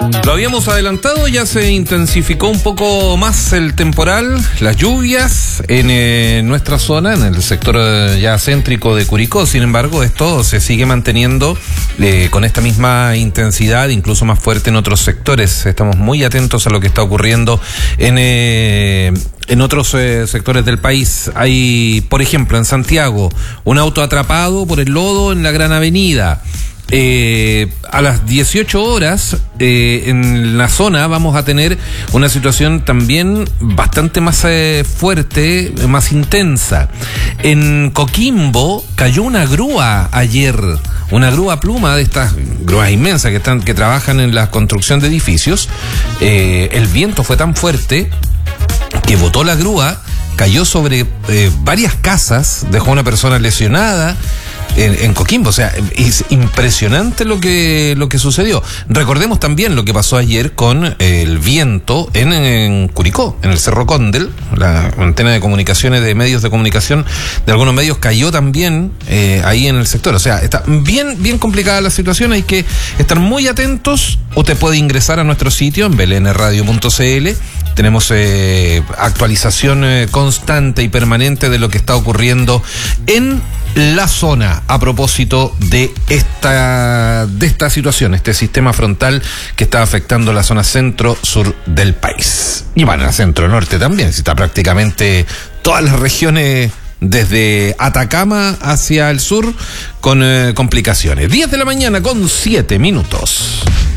Lo habíamos adelantado, ya se intensificó un poco más el temporal, las lluvias en nuestra zona, en el sector ya céntrico de Curicó. Sin embargo, esto se sigue manteniendo con esta misma intensidad, incluso más fuerte en otros sectores. Estamos muy atentos a lo que está ocurriendo en otros sectores del país. Hay, por ejemplo, en Santiago, un auto atrapado por el lodo en la Gran Avenida. A las 18 horas en la zona vamos a tener una situación también bastante más fuerte, más intensa. En Coquimbo cayó una grúa ayer, una grúa pluma, de estas grúas inmensas que trabajan en la construcción de edificios. El viento fue tan fuerte que botó la grúa, cayó sobre varias casas, dejó a una persona lesionada en Coquimbo. O sea, es impresionante lo que sucedió. Recordemos también lo que pasó ayer con el viento en Curicó, en el Cerro Condel. La antena de comunicaciones de medios de comunicación de algunos medios cayó también ahí en el sector. O sea, está bien complicada la situación. Hay que estar muy atentos. Usted puede ingresar a nuestro sitio en belnradio.cl. Tenemos actualización constante y permanente de lo que está ocurriendo en la zona a propósito de esta situación, este sistema frontal que está afectando la zona centro-sur del país. Y bueno, la centro-norte también, si está prácticamente todas las regiones desde Atacama hacia el sur con complicaciones. 10 de la mañana con 7 minutos.